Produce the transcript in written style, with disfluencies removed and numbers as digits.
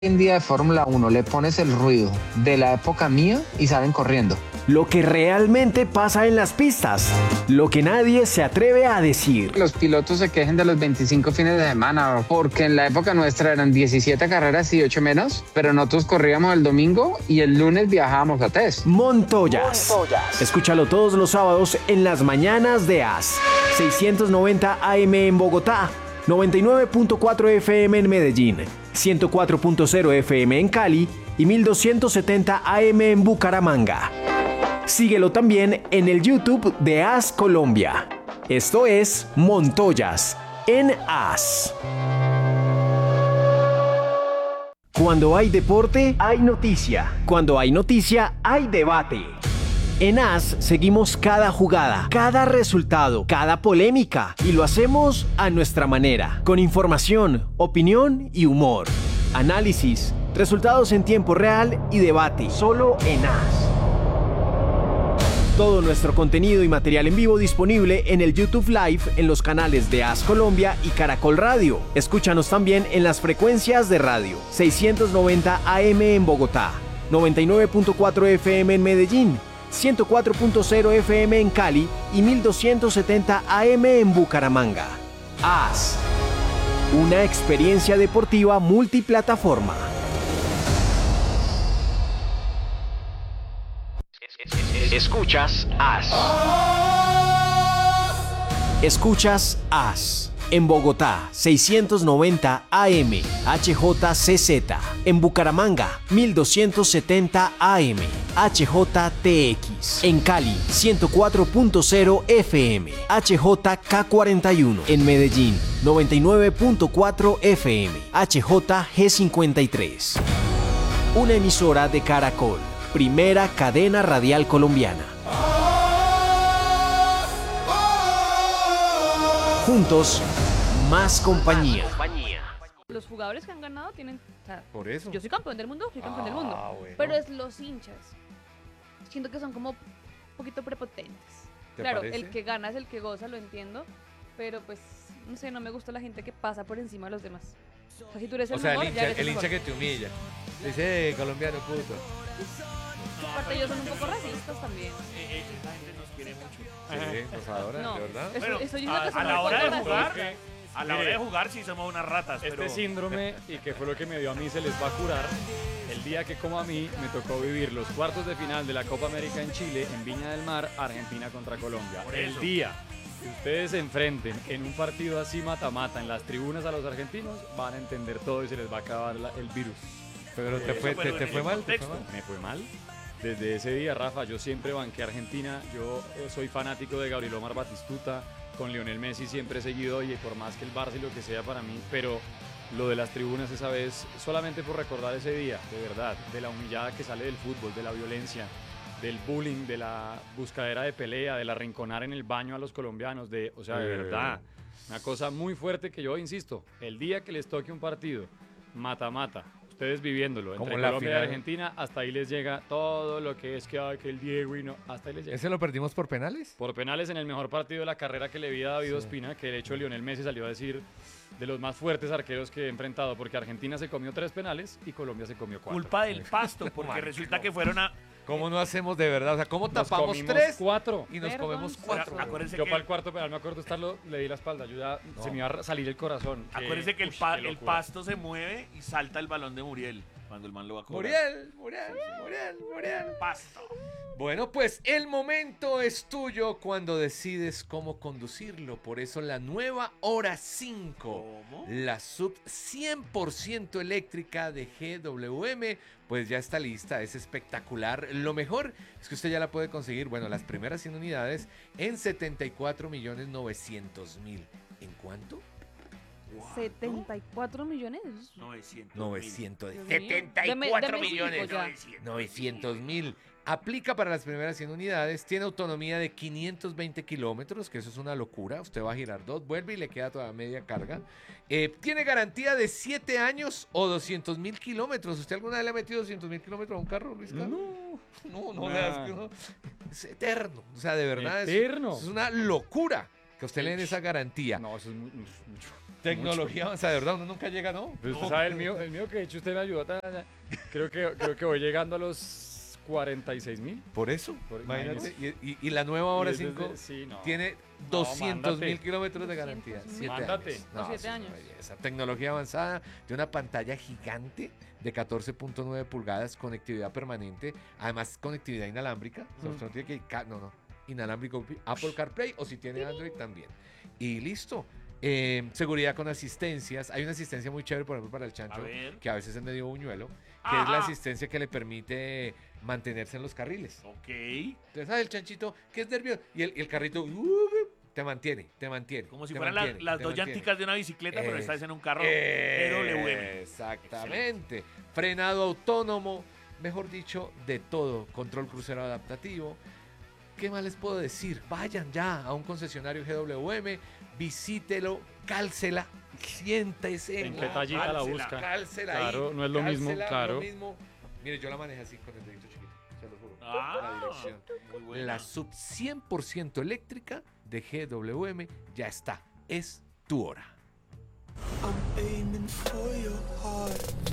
en día de Fórmula 1 le pones el ruido de la época mía y salen corriendo. Lo que realmente pasa en las pistas, lo que nadie se atreve a decir. Los pilotos se quejen de los 25 fines de semana, porque en la época nuestra eran 17 carreras y 8 menos, pero nosotros corríamos el domingo y el lunes viajábamos a test. Montoyas. Escúchalo todos los sábados en las mañanas de AS. 690 AM en Bogotá, 99.4 FM en Medellín, 104.0 FM en Cali y 1270 AM en Bucaramanga. Síguelo también en el YouTube de AS Colombia. Esto es Montoyas en AS. Cuando hay deporte, hay noticia. Cuando hay noticia, hay debate. En AS seguimos cada jugada, cada resultado, cada polémica y lo hacemos a nuestra manera, con información, opinión y humor. Análisis, resultados en tiempo real y debate, solo en AS. Todo nuestro contenido y material en vivo disponible en el YouTube Live en los canales de AS Colombia y Caracol Radio. Escúchanos también en las frecuencias de radio 690 AM en Bogotá, 99.4 FM en Medellín, 104.0 FM en Cali y 1270 AM en Bucaramanga. AS, una experiencia deportiva multiplataforma. Escuchas AS. Escuchas AS. En Bogotá, 690 AM, HJCZ. En Bucaramanga, 1270 AM, HJTX. En Cali, 104.0 FM, HJK41. En Medellín, 99.4 FM, HJG53. Una emisora de Caracol, primera cadena radial colombiana. Juntos, más compañía. Los jugadores que han ganado tienen... O sea, por eso. Yo soy campeón del mundo, Bueno. Pero es los hinchas. Siento que son como un poquito prepotentes. Claro, parece? el que gana es el que goza, lo entiendo. Pero pues, no sé, no me gusta la gente que pasa por encima de los demás. O sea, si tú eres el mejor, ya eres el hincha mejor. que te humilla. Dice colombiano puto. Aparte ellos son un poco racistas también. Esa gente nos quiere mucho. Sí, nos adoran, No, de verdad. eso, Bueno, eso yo digo que a son la un hora poco de jugar, racistas. a la hora de jugar sí somos unas ratas, Este pero... síndrome, y que fue lo que me dio a mí, se les va a curar el día que, como a mí, me tocó vivir los cuartos de final de la Copa América en Chile, en Viña del Mar, Argentina contra Colombia. Por El eso. día que ustedes se enfrenten en un partido así mata-mata en las tribunas a los argentinos, van a entender todo y se les va a acabar el virus. Pero Eso, te fue pero en mal, el contexto. Me fue mal. Desde ese día, Rafa, yo siempre banqué a Argentina. Yo soy fanático de Gabriel Omar Batistuta. Con Lionel Messi siempre he seguido, y por más que el Barça y lo que sea para mí, pero lo de las tribunas esa vez, solamente por recordar ese día, de verdad, de la humillada que sale del fútbol, de la violencia, del bullying, de la buscadera de pelea, de la rinconar en el baño a los colombianos, o sea, de verdad, una cosa muy fuerte que yo insisto, el día que les toque un partido, mata-mata, ustedes viviéndolo, Como entre la Colombia y final. Argentina, hasta ahí les llega todo lo que es que el Diego y no, hasta ahí les llega. ¿Ese lo perdimos por penales? Por penales en el mejor partido de la carrera que le vi a David Ospina, que de hecho Lionel Messi salió a decir de los más fuertes arqueros que he enfrentado, porque Argentina se comió 3 penales y Colombia se comió 4. Culpa del pasto, porque resulta que fueron a... ¿Cómo no hacemos de verdad? O sea, ¿cómo Nos tapamos comimos 3 4. y nos comemos Vergonzoso. 4? Pero acuérdense Yo que- para el cuarto penal me acuerdo estarlo, le di la espalda, yo ya se me iba a salir el corazón. Acuérdense que qué el locura. pasto se mueve y salta el balón de Muriel cuando el man lo va a cobrar. Muriel. Pasto. Bueno, pues el momento es tuyo cuando decides cómo conducirlo. Por eso la nueva Hora 5, ¿Cómo? la sub 100% eléctrica de GWM, pues ya está lista, es espectacular. Lo mejor es que usted ya la puede conseguir, bueno, las primeras 100 unidades en 74.900.000. ¿En cuánto? 74 millones. 900. 900. Dios mío. 74 Deme millones. cinco ya. 900.000. Aplica para las primeras 100 unidades. Tiene autonomía de 520 kilómetros, que eso es una locura. Usted va a girar 2, vuelve y le queda toda media carga. Tiene garantía de 7 años o 200.000 kilómetros. ¿Usted alguna vez le ha metido 200.000 kilómetros a un carro, Luis Carlos? No, Nah. es eterno. O sea, de verdad Eterno. es una locura que usted le den esa garantía. No, eso es mucho. Tecnología avanzada, de verdad, uno nunca llega, ¿no? Pues usted sabe, el mío que de hecho usted me ayudó, creo que voy llegando a los 46.000. Por eso, imagínate. Y la nueva hora 5 tiene 200.000 kilómetros de garantía. 7 años. No, 7 años. Esa tecnología avanzada de una pantalla gigante de 14.9 pulgadas, conectividad permanente, además conectividad inalámbrica. O sea, usted no tiene que inalámbrico, Apple CarPlay, o si tiene Android también. Y listo. Seguridad con asistencias. Hay una asistencia muy chévere, por ejemplo, para el chancho, que a veces es medio buñuelo, que es la asistencia que le permite mantenerse en los carriles. Ok. Entonces, ¿sabes? El chanchito, que es nervioso, y el carrito te mantiene. Como si fueran las dos llanticas de una bicicleta, pero esta vez en un carro GWM. Exactamente. Excelente. Frenado autónomo, mejor dicho, de todo. Control crucero adaptativo. ¿Qué más les puedo decir? Vayan ya a un concesionario GWM, visítelo, cálcela, siéntese. ¿En qué tallita la busca? Cálcela claro, ahí. No es lo mismo, claro. No es lo mismo. Mire, yo la manejé así con el dedito chiquito, se lo juro. La dirección. Muy buena. La sub 100% eléctrica de GWM ya está. Es tu hora. I'm aiming for your heart.